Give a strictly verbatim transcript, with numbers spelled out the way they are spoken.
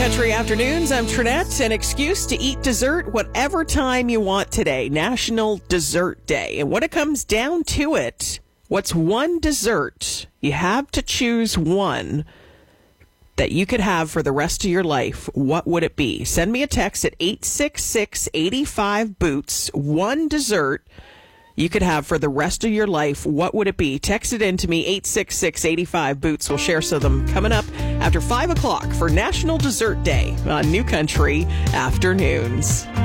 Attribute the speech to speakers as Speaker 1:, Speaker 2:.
Speaker 1: Country Afternoons, I'm Trinette. An excuse to eat dessert whatever time you want today. National Dessert Day. And when it comes down to it, what's one dessert you have to choose one that you could have for the rest of your life? What would it be? Send me a text at eight six six, eight five, boots. One dessert you could have for the rest of your life. What would it be? Text it in to me, eight six six, eight five, boots. We'll share some of them coming up after five o'clock for National Dessert Day on New Country Afternoons.